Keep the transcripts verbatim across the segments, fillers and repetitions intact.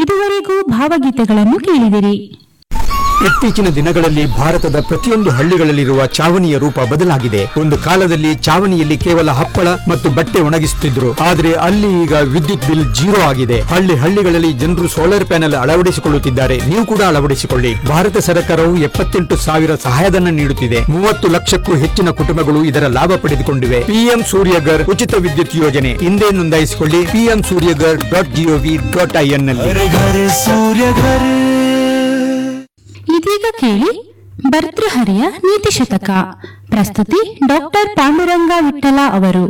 ಇದುವರೆಗೂ ಭಾವಗೀತೆಗಳನ್ನು ಕೇಳಿದಿರಿ. ಇತ್ತೀಚಿನ ದಿನಗಳಲ್ಲಿ ಭಾರತದ ಪ್ರತಿಯೊಂದು ಹಳ್ಳಿಗಳಲ್ಲಿರುವ ಚಾವಣಿಯ ರೂಪ ಬದಲಾಗಿದೆ. ಒಂದು ಕಾಲದಲ್ಲಿ ಚಾವಣಿಯಲ್ಲಿ ಕೇವಲ ಹಪ್ಪಳ ಮತ್ತು ಬಟ್ಟೆ ಒಣಗಿಸುತ್ತಿದ್ರು, ಆದರೆ ಅಲ್ಲಿ ಈಗ ವಿದ್ಯುತ್ ಬಿಲ್ ಜೀರೋ ಆಗಿದೆ. ಹಳ್ಳಿ ಹಳ್ಳಿಗಳಲ್ಲಿ ಜನರು ಸೋಲಾರ್ ಪ್ಯಾನೆಲ್ ಅಳವಡಿಸಿಕೊಳ್ಳುತ್ತಿದ್ದಾರೆ. ನೀವು ಕೂಡ ಅಳವಡಿಸಿಕೊಳ್ಳಿ. ಭಾರತ ಸರ್ಕಾರವು ಎಪ್ಪತ್ತೆಂಟು ಸಾವಿರ ಸಹಾಯಧನ ನೀಡುತ್ತಿದೆ. ಮೂವತ್ತು ಲಕ್ಷಕ್ಕೂ ಹೆಚ್ಚಿನ ಕುಟುಂಬಗಳು ಇದರ ಲಾಭ ಪಡೆದುಕೊಂಡಿವೆ. ಪಿಎಂ ಸೂರ್ಯಗರ್ ಉಚಿತ ವಿದ್ಯುತ್ ಯೋಜನೆ ಹಿಂದೆ ನೋಂದಾಯಿಸಿಕೊಳ್ಳಿ. PM Surya Ghar dot gov dot IN ನಲ್ಲಿ. ಇದೀಗ ಕೇಳಿ ಭರ್ತೃಹರಿಯ ನೀತಿ ಶತಕ. ಪ್ರಸ್ತುತಿ ಡಾಕ್ಟರ್ ಪಾಂಡುರಂಗ ವಿಠಲ ಅವರು.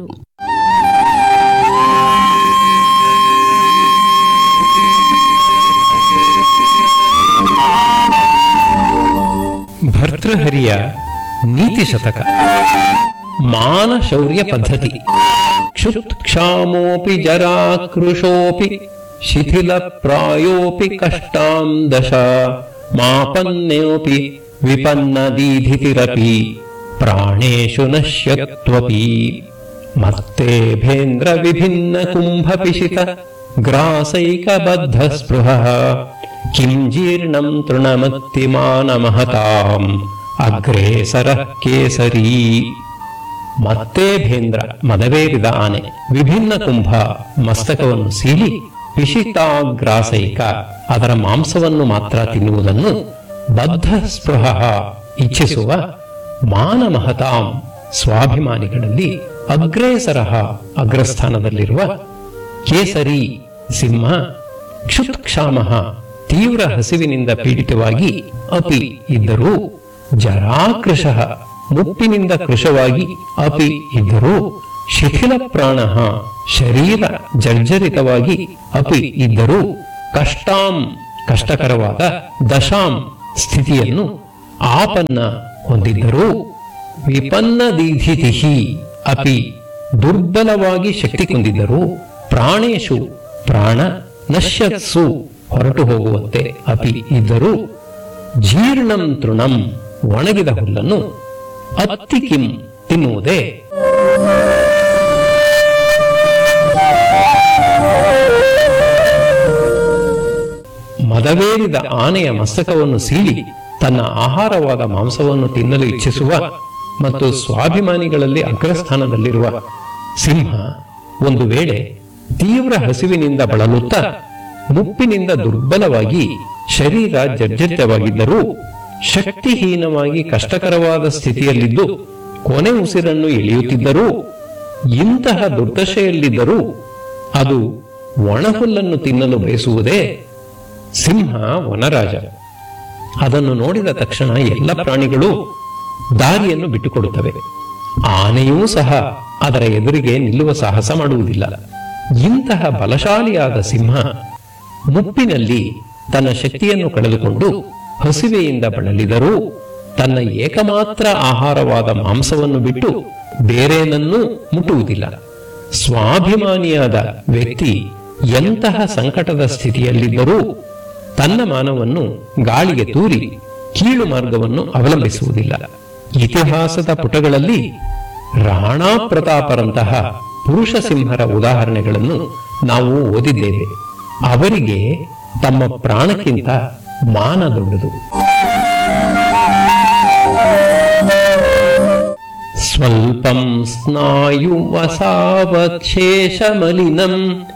ಭರ್ತೃಹರಿಯ ನೀತಿ ಶತಕ. ಮಾನ ಶೌರ್ಯ ಪದ್ಧತಿ. ಕ್ಷುತ್ ಕ್ಷಾಮೋಪಿ ಜರಾಕೃಶೋಪಿ ಶಿಥಿಲ ಪ್ರಾಯೋಪಿ ಕಷ್ಟಾಂ ದಶ ಮಾಪನ್ಯೋಪಿ ವಿಪನ್ನದೀಧಿತಿರಪಿ ಪ್ರಾಣೇಶು ನಶ್ಯತ್ವಪಿ. ಮತ್ತೇಭೇಂದ್ರ ವಿಭಿನ್ನ ಕುಂಭಪಿಶಿತ ಗ್ರಾಸೈಕಬದ್ಧ ಸ್ಪೃಹಃ ಕಿಂ ಜೀರ್ಣಂ ತೃಣಮತ್ತಿಮಾನ ಮಹತಾಂ ಅಗ್ರೇಸರಃ ಕೇಸರಿ. ಮತ್ತೇಭೇಂದ್ರ ಮದವೇರಿದ ಆನೆ, ವಿಭಿನ್ನ ಕುಂಭ ಮಸ್ತಕವನ್ನು ಸೀಳಿ, ಪಿಶಿತಾಗ್ರಾಸೈಕ ಅದರ ಮಾಂಸವನ್ನು ಮಾತ್ರ ತಿನ್ನುವುದನ್ನು, ಬದ್ಧ ಸ್ಪೃಹ ಇಚ್ಛಿಸುವ, ಮಾನ ಮಹತಾಂ ಸ್ವಾಭಿಮಾನಿಗಳಲ್ಲಿ ಅಗ್ರೇಸರ ಅಗ್ರಸ್ಥಾನದಲ್ಲಿರುವ, ಕೇಸರಿ ಸಿಂಹ, ಕ್ಷುತ್ಕ್ಷಾಮ ತೀವ್ರ ಹಸಿವಿನಿಂದ ಪೀಡಿತವಾಗಿ, ಅಪಿ ಇದ್ದರೂ, ಜರಾಕೃಶ ಮುಪ್ಪಿನಿಂದ ಕೃಶವಾಗಿ, ಅಪಿ ಇದ್ದರೂ, ಶಿಥಿಲ ಪ್ರಾಣ ಶರೀರ ಜರ್ಜರಿತವಾಗಿ, ಅಪಿ ಇದ್ದರೂ, ಕಷ್ಟಾಂ ಕಷ್ಟಕರವಾದ, ದಶಾಂ ಸ್ಥಿತಿಯನ್ನು, ಆಪನ್ನ ಹೊಂದಿದ್ದರೂ, ವಿಪನ್ನ ದೀಧಿತಿಹಿ ಅಪಿ ದುರ್ಬಲವಾಗಿ ಶಕ್ತಿ ಹೊಂದಿದ್ದರೂ, ಪ್ರಾಣೇಶು ಪ್ರಾಣ, ನಶ್ಯತ್ಸು ಹೊರಟು ಹೋಗುವಂತೆ ಅಪಿ ಇದ್ದರೂ, ಜೀರ್ಣಂ ತೃಣಂ ಒಣಗಿದ ಹುಲ್ಲನ್ನು, ಅತ್ತಿಕಿಂ ತಿನ್ನುವುದೇ. ಮದವೇರಿದ ಆನೆಯ ಮಸ್ತಕವನ್ನು ಸೀಳಿ ತನ್ನ ಆಹಾರವಾದ ಮಾಂಸವನ್ನು ತಿನ್ನಲು ಇಚ್ಛಿಸುವ ಮತ್ತು ಸ್ವಾಭಿಮಾನಿಗಳಲ್ಲಿ ಅಗ್ರಸ್ಥಾನದಲ್ಲಿರುವ ಸಿಂಹ ಒಂದು ವೇಳೆ ತೀವ್ರ ಹಸಿವಿನಿಂದ ಬಳಲುತ್ತಾ, ಮುಪ್ಪಿನಿಂದ ದುರ್ಬಲವಾಗಿ ಶರೀರ ಜರ್ಜರಿತವಾಗಿದ್ದರೂ, ಶಕ್ತಿಹೀನವಾಗಿ ಕಷ್ಟಕರವಾದ ಸ್ಥಿತಿಯಲ್ಲಿದ್ದು ಕೊನೆ ಉಸಿರನ್ನು ಎಳೆಯುತ್ತಿದ್ದರೂ, ಇಂತಹ ದುರ್ದಶೆಯಲ್ಲಿದ್ದರೂ ಅದು ಒಣಹುಲ್ಲನ್ನು ತಿನ್ನಲು ಬಯಸುವುದೇ. ಸಿಂಹ ವನರಾಜ. ಅದನ್ನು ನೋಡಿದ ತಕ್ಷಣ ಎಲ್ಲ ಪ್ರಾಣಿಗಳು ದಾರಿಯನ್ನು ಬಿಟ್ಟುಕೊಡುತ್ತವೆ. ಆನೆಯೂ ಸಹ ಅದರ ಎದುರಿಗೆ ನಿಲ್ಲುವ ಸಾಹಸ ಮಾಡುವುದಿಲ್ಲ. ಇಂತಹ ಬಲಶಾಲಿಯಾದ ಸಿಂಹ ಮುಪ್ಪಿನಲ್ಲಿ ತನ್ನ ಶಕ್ತಿಯನ್ನು ಕಳೆದುಕೊಂಡು ಹಸಿವೆಯಿಂದ ಬಳಲಿದರೂ ತನ್ನ ಏಕಮಾತ್ರ ಆಹಾರವಾದ ಮಾಂಸವನ್ನು ಬಿಟ್ಟು ಬೇರೇನನ್ನೂ ಮುಟ್ಟುವುದಿಲ್ಲ. ಸ್ವಾಭಿಮಾನಿಯಾದ ವ್ಯಕ್ತಿ ಎಂತಹ ಸಂಕಟದ ಸ್ಥಿತಿಯಲ್ಲಿದ್ದರೂ ತನ್ನ ಮಾನವನ್ನು ಗಾಳಿಗೆ ತೂರಿ ಕೀಳು ಮಾರ್ಗವನ್ನು ಅವಲಂಬಿಸುವುದಿಲ್ಲ. ಇತಿಹಾಸದ ಪುಟಗಳಲ್ಲಿ ರಾಣಾ ಪ್ರತಾಪರಂತಹ ಪುರುಷ ಸಿಂಹರ ಉದಾಹರಣೆಗಳನ್ನು ನಾವು ಓದಿದ್ದೇವೆ. ಅವರಿಗೆ ತಮ್ಮ ಪ್ರಾಣಕ್ಕಿಂತ ಮಾನ ದೊಡ್ಡದು. ಸ್ವಲ್ಪಂ ಸ್ನಾಯುವಸಾವಶೇಷಮಲಿನಂ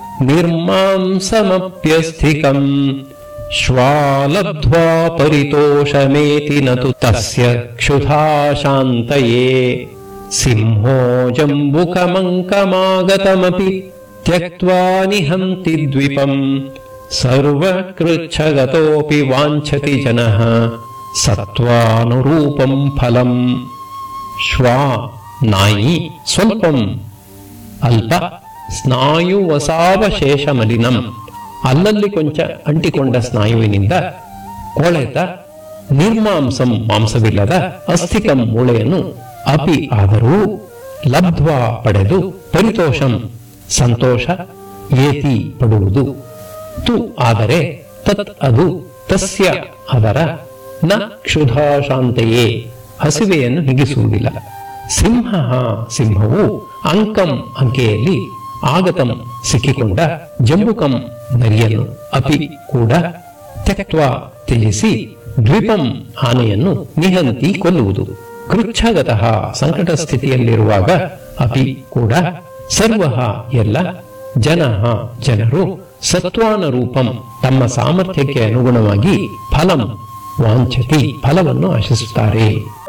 ನಿರ್ಮಾಂಸಮಪ್ಯಸ್ಥಿಕಂ ಶ್ವಾಲಬ್ಧ್ವಾ ಪರಿತೋಷಮೇತಿ ನತು ತಸ್ಯ ಕ್ಷುಧಾ ಶಾಂತಯೇ. ಸಿಂಹೋ ಜಂಬುಕಮಂಕಮಾಗತಮಪಿ ತ್ಯಕ್ತ್ವಾ ನಿಹಂತಿ ದ್ವಿಪಂ ಸರ್ವಕೃಚ್ಛಗತೋಪಿ ವಾಂಛತಿ ಜನಃ ಸತ್ವಾನುರೂಪಂ ಫಲಂ. ಶ್ವಾ ನಾಯಿ, ಸ್ವಲ್ಪಂ ಅಲ್ಪ, ಸ್ನಾಯುವಸಾವಶೇಷ ಮಲಿನಂ ಅಲ್ಲಲ್ಲಿ ಕೊಂಚ ಅಂಟಿಕೊಂಡ ಸ್ನಾಯುವಿನಿಂದ ಕೊಳೆತ, ನಿರ್ಮಾಂಸಂ ಮಾಂಸವಿಲ್ಲದ, ಅಸ್ಥಿಕಂ ಮೂಳೆಯನ್ನು, ಅಪಿ ಆದರೂ, ಲಬ್ಧ್ವಾ ಪಡೆದು, ಪರಿತೋಷಂ ಸಂತೋಷ, ಏತಿ ಪಡುವುದು, ತು ಆದರೆ, ತತ್ ಅದು, ತಸ್ಯ ಅದರ, ನ ಕ್ಷುಧಾ ಶಾಂತೆಯೇ ಹಸಿವೆಯನ್ನು ಹಿಗಿಸುವುದಿಲ್ಲ. ಸಿಂಹ ಸಿಂಹವು ಅಂಕಂ ಅಂಕೆಯಲ್ಲಿ ಆಗತಂ ಸಿಕ್ಕಿಕೊಂಡ ಜಂಬುಕಂ ನರಿಯನ್ನು ಅಪಿ ಕೂಡ ತ್ಯಕ್ತ್ವಾ ತ್ಯಜಿಸಿ ದ್ವೀಪಂ ಆನೆಯನ್ನು ನಿಹಂತಿ ಕೊಲ್ಲುವುದು. ಕೃಚ್ಛಗತಃ ಸಂಕಟ ಸ್ಥಿತಿಯಲ್ಲಿರುವಾಗ ಅಪಿ ಕೂಡ ಸರ್ವ ಎಲ್ಲ ಜನ ಜನರು ಸತ್ವಾನುರೂಪಂ ತಮ್ಮ ಸಾಮರ್ಥ್ಯಕ್ಕೆ ಅನುಗುಣವಾಗಿ ಫಲಂ ವಾಂಛತಿ ಫಲವನ್ನು ಆಶಿಸುತ್ತಾರೆ.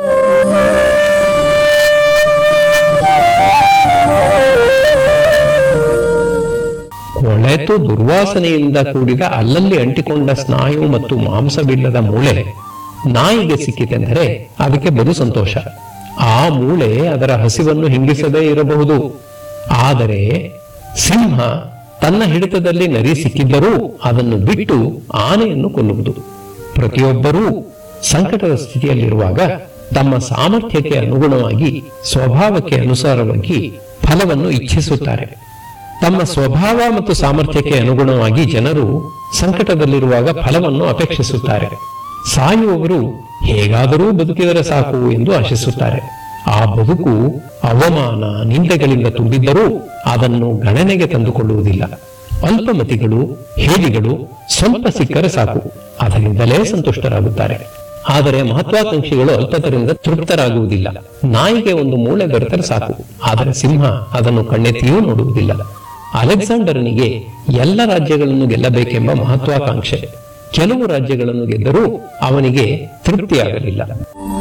ಕೊಳೆತು ದುರ್ವಾಸನೆಯಿಂದ ಕೂಡಿದ ಅಲ್ಲಲ್ಲಿ ಅಂಟಿಕೊಂಡ ಸ್ನಾಯು ಮತ್ತು ಮಾಂಸವಿಲ್ಲದ ಮೂಳೆ ನಾಯಿಗೆ ಸಿಕ್ಕಿತೆಂದರೆ ಅದಕ್ಕೆ ಬಲು ಸಂತೋಷ. ಆ ಮೂಳೆ ಅದರ ಹಸಿವನ್ನು ಹಿಂಗಿಸದೇ ಇರಬಹುದು. ಆದರೆ ಸಿಂಹ ತನ್ನ ಹಿಡಿತದಲ್ಲಿ ನರಿ ಸಿಕ್ಕಿದ್ದರೂ ಅದನ್ನು ಬಿಟ್ಟು ಆನೆಯನ್ನು ಕೊಲ್ಲುವುದು. ಪ್ರತಿಯೊಬ್ಬರೂ ಸಂಕಟದ ಸ್ಥಿತಿಯಲ್ಲಿರುವಾಗ ತಮ್ಮ ಸಾಮರ್ಥ್ಯಕ್ಕೆ ಅನುಗುಣವಾಗಿ ಸ್ವಭಾವಕ್ಕೆ ಅನುಸಾರವಾಗಿ ಫಲವನ್ನು ಇಚ್ಛಿಸುತ್ತಾರೆ. ತಮ್ಮ ಸ್ವಭಾವ ಮತ್ತು ಸಾಮರ್ಥ್ಯಕ್ಕೆ ಅನುಗುಣವಾಗಿ ಜನರು ಸಂಕಟದಲ್ಲಿರುವಾಗ ಫಲವನ್ನು ಅಪೇಕ್ಷಿಸುತ್ತಾರೆ. ಸಾಯುವವರು ಹೇಗಾದರೂ ಬದುಕಿದರೆ ಸಾಕು ಎಂದು ಆಶಿಸುತ್ತಾರೆ. ಆ ಬದುಕು ಅವಮಾನ ನಿಂದೆಗಳಿಂದ ತುಂಬಿದ್ದರೂ ಅದನ್ನು ಗಣನೆಗೆ ತಂದುಕೊಳ್ಳುವುದಿಲ್ಲ. ಅಲ್ಪಮತಿಗಳು ಹೇಡಿಗಳು ಸ್ವಲ್ಪ ಸಿಕ್ಕರೆ ಸಾಕು, ಅದರಿಂದಲೇ ಸಂತುಷ್ಟರಾಗುತ್ತಾರೆ. ಆದರೆ ಮಹತ್ವಾಕಾಂಕ್ಷಿಗಳು ಅಲ್ಪತರಿಂದ ತೃಪ್ತರಾಗುವುದಿಲ್ಲ. ನಾಯಿಗೆ ಒಂದು ಮೂಳೆ ದೊರೆತರೆ ಸಾಕು, ಆದರೆ ಸಿಂಹ ಅದನ್ನು ಕಣ್ಣೆತ್ತಿಯೂ ನೋಡುವುದಿಲ್ಲ. ಅಲೆಕ್ಸಾಂಡರನಿಗೆ ಎಲ್ಲ ರಾಜ್ಯಗಳನ್ನು ಗೆಲ್ಲಬೇಕೆಂಬ ಮಹತ್ವಾಕಾಂಕ್ಷೆ. ಕೆಲವು ರಾಜ್ಯಗಳನ್ನು ಗೆದ್ದರೂ ಅವನಿಗೆ ತೃಪ್ತಿಯಾಗಲಿಲ್ಲ.